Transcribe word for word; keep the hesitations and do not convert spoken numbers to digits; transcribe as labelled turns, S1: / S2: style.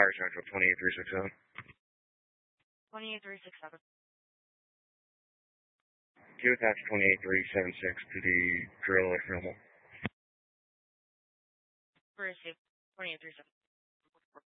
S1: Fire Central, twenty-eight three six seven.
S2: twenty-eight three six seven.
S1: Q attach twenty-eight three seven six to the drill if normal.
S2: Receive. twenty-eight three seven.